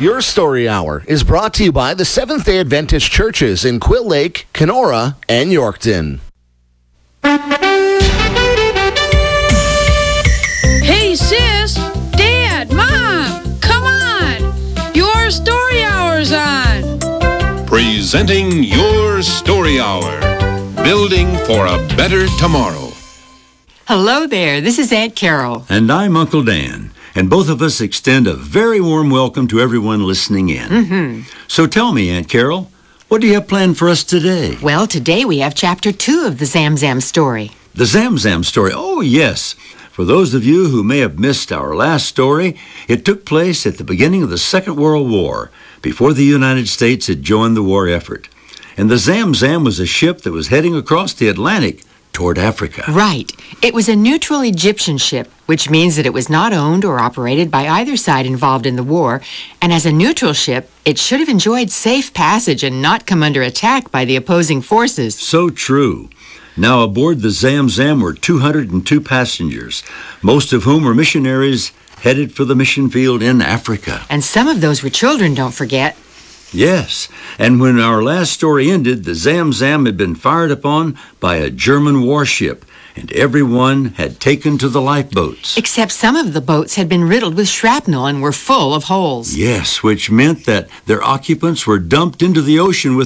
Your Story Hour is brought to you by the Seventh-day Adventist churches in Quill Lake, Kenora, and Yorkton. Hey, sis, Dad, Mom, come on. Your Story Hour's on. Presenting Your Story Hour. Building for a better tomorrow. Hello there, this is Aunt Carol. And I'm Uncle Dan. And both of us extend a very warm welcome to everyone listening in. So tell me, Aunt Carol, what do you have planned for us today? Well, today we have Chapter 2 of the Zamzam story. The Zamzam story. Oh, yes. For those of you who may have missed our last story, it took place at the beginning of the Second World War, before the United States had joined the war effort. And the Zamzam was a ship that was heading across the Atlantic toward Africa. Right. It was a neutral Egyptian ship, which means that it was not owned or operated by either side involved in the war, and as a neutral ship, it should have enjoyed safe passage and not come under attack by the opposing forces. So true. Now, aboard the Zamzam were 202 passengers, most of whom were missionaries headed for the mission field in Africa. And some of those were children, don't forget. Yes, and when our last story ended, the Zamzam had been fired upon by a German warship, and everyone had taken to the lifeboats. Except some of the boats had been riddled with shrapnel and were full of holes. Yes, which meant that their occupants were dumped into the ocean with